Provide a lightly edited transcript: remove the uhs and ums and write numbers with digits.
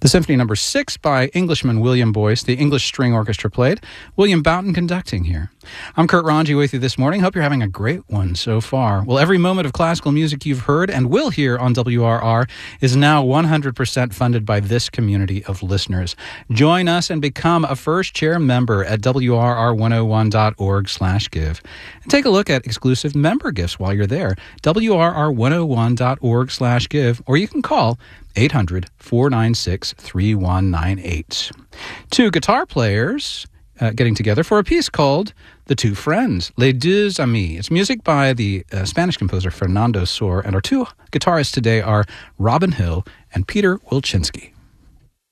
The Symphony Number 6 by Englishman William Boyce, the English String Orchestra played. William Boughton conducting here. I'm Kurt Ranji with you this morning. Hope you're having a great one so far. Well, every moment of classical music you've heard and will hear on WRR is now 100% funded by this community of listeners. Join us and become a first-chair member at WRR101.org/give. And take a look at exclusive member gifts while you're there. WRR101.org/give, or you can call 800-496-3198. Two guitar players getting together for a piece called The Two Friends, Les Deux Amis. It's music by the Spanish composer Fernando Sor, and our two guitarists today are Robin Hill and Peter Wilczynski.